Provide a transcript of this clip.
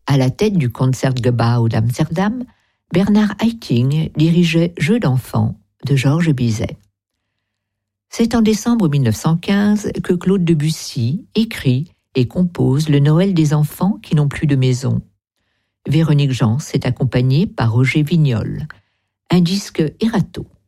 À la tête du Concertgebouw d'Amsterdam, Bernard Haitink dirigeait Jeux d'enfants de Georges Bizet. C'est en décembre 1915 que Claude Debussy écrit et compose le Noël des enfants qui n'ont plus de maison. Véronique Jans est accompagnée par Roger Vignol. Un disque Erato.